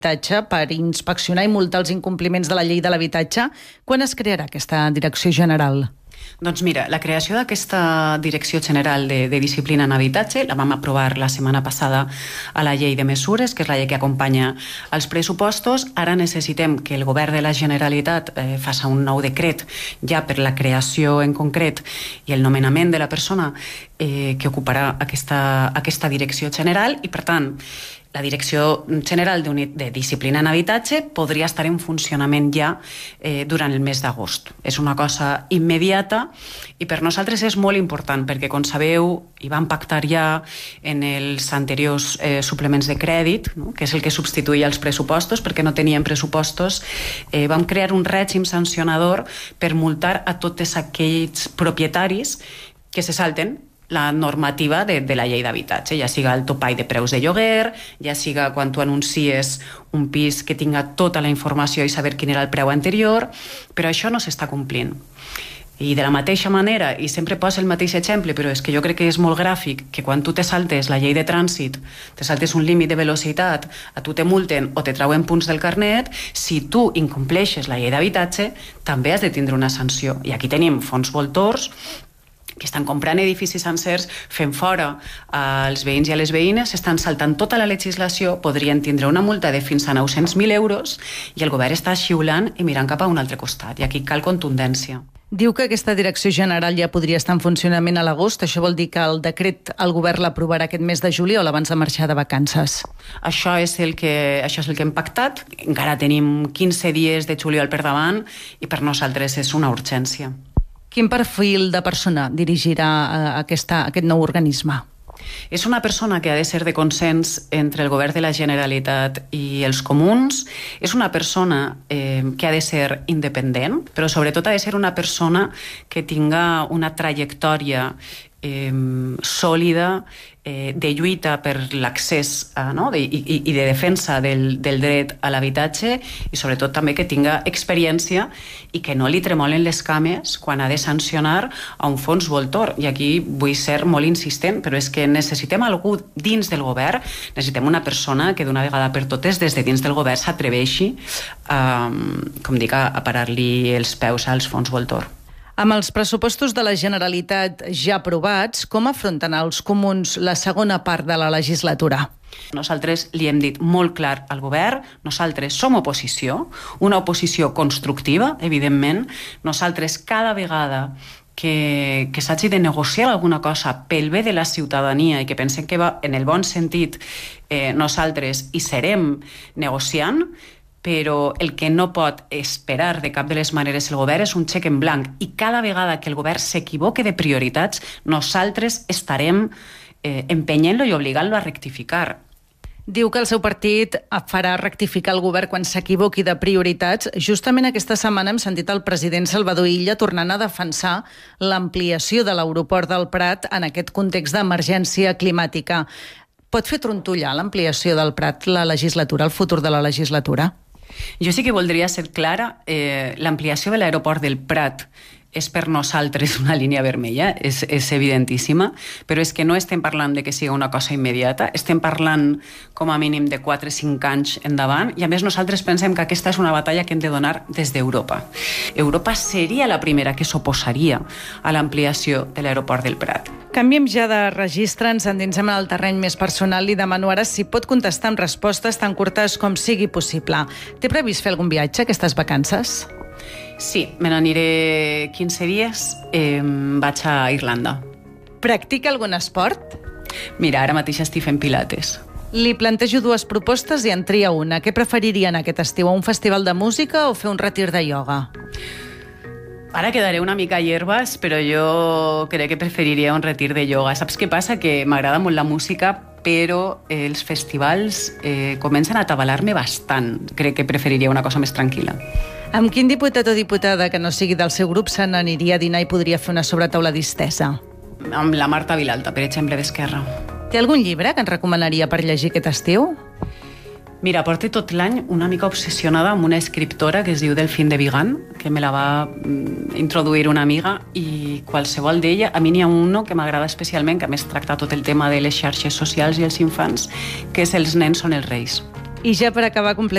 per inspeccionar i multar els incompliments de la llei de l'habitatge. Quan es crearà aquesta Direcció General? Doncs mira, la creació d'aquesta Direcció General de Disciplina en Habitatge la vam aprovar la setmana passada a la llei de mesures, que és la llei que acompanya els pressupostos. Ara necessitem que el govern de la Generalitat faci un nou decret ja per la creació en concret i el nomenament de la persona que ocuparà aquesta Direcció General i, per tant, la Direcció General de Disciplina en Habitatge podria estar en funcionament ja durant el mes d'agost. És una cosa immediata i per nosaltres és molt important perquè, com sabeu, hi vam pactar ja en els anteriors suplements de crèdit, no? Que és el que substituïa els pressupostos, perquè no teníem pressupostos. Vam crear un règim sancionador per multar a tots aquells propietaris que se salten la normativa de la llei d'habitatge, ja siga el topall de preus de lloguer, ja siga quan tu anuncies un pis que tinga tota la informació i saber quin era el preu anterior, però això no s'està complint. I de la mateixa manera, i sempre posa el mateix exemple, però és que jo crec que és molt gràfic, que quan tu te saltes la llei de trànsit, te saltes un límit de velocitat, a tu te multen o te trauen punts del carnet, si tu incompleixes la llei d'habitatge, també has de tindre una sanció. I aquí tenim fons voltors que estan comprant edificis sencers, fent fora als veïns i a les veïnes, estan saltant tota la legislació, podrien tindre una multa de fins a 900.000 euros i el govern està xiulant i mirant cap a un altre costat. I aquí cal contundència. Diu que aquesta Direcció General ja podria estar en funcionament a l'agost. Això vol dir que el decret el govern l'aprovarà aquest mes de juliol abans de marxar de vacances. Això és el que hem pactat. Encara tenim 15 dies de juliol per davant i per nosaltres és una urgència. Quin perfil de persona dirigirà aquest nou organisme? És una persona que ha de ser de consens entre el govern de la Generalitat i els comuns. És una persona que ha de ser independent, però sobretot ha de ser una persona que tinga una trajectòria sòlida de lluita per l'accés i de defensa del dret a l'habitatge i sobretot també que tinga experiència i que no li tremolen les cames quan ha de sancionar a un fons voltor. I aquí vull ser molt insistent, però és que necessitem algú dins del govern, necessitem una persona que d'una vegada per totes des de dins del govern s'atreveixi a parar-li els peus als fons voltor. Amb els pressupostos de la Generalitat ja aprovats, com afronten els comuns la segona part de la legislatura? Nosaltres li hem dit molt clar al govern, nosaltres som oposició, una oposició constructiva, evidentment. Nosaltres cada vegada que s'hagi de negociar alguna cosa pel bé de la ciutadania i que pensem que va en el bon sentit, nosaltres hi serem negociant, però el que no pot esperar de cap de les maneres el govern és un xec en blanc i cada vegada que el govern s'equivoque de prioritats nosaltres estarem empenyent-lo i obligant-lo a rectificar. Diu que el seu partit farà rectificar el govern quan s'equivoqui de prioritats. Justament aquesta setmana hem sentit el president Salvador Illa tornant a defensar l'ampliació de l'aeroport del Prat en aquest context d'emergència climàtica. Pot fer trontollar l'ampliació del Prat la legislatura, el futur de la legislatura? Jo sí que voldria ser clara. L'ampliació de l'aeroport del Prat és per nosaltres una línia vermella, és evidentíssima, però és que no estem parlant de que sigui una cosa immediata, estem parlant com a mínim de 4 o 5 anys endavant, i a més nosaltres pensem que aquesta és una batalla que hem de donar des d'Europa. Europa seria la primera que s'oposaria a l'ampliació de l'aeroport del Prat. Canviem ja de registre, ens endinsem en el terreny més personal i demano ara si pot contestar amb respostes tan curtes com sigui possible. Té previst fer algun viatge aquestes vacances? Sí, me n'aniré 15 dies, vaig a Irlanda. Practica algun esport? Mira, ara mateix estic fent pilates. Li plantejo 2 propostes i en tria una. Què preferiria anar aquest estiu, a un festival de música o fer un retir de ioga? Ara quedaré una mica a hierbas, però jo crec que preferiria un retir de ioga. Saps què passa? Que m'agrada molt la música, però els festivals comencen a atabalar-me bastant. Crec que preferiria una cosa més tranquil·la. Amb quin diputat o diputada que no sigui del seu grup se n'aniria a dinar i podria fer una sobretaula distesa? Amb la Marta Vilalta, per exemple, d'Esquerra. Té algun llibre que ens recomanaria per llegir aquest estiu? Mira, porto tot l'any una mica obsessionada amb una escriptora que es diu Delphine de Vigan, que me la va introduir una amiga, i qualsevol d'ella, a mi n'hi ha un que m'agrada especialment, que a més tracta tot el tema de les xarxes socials i els infants, que és Els nens són els reis. I ja per acabar